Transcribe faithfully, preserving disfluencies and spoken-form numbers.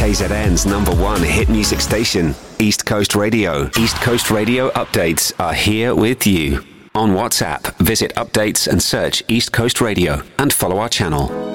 K Z N's number one hit music station, East Coast Radio. East Coast Radio updates are here with you. On WhatsApp, visit Updates and search East Coast Radio and follow our channel.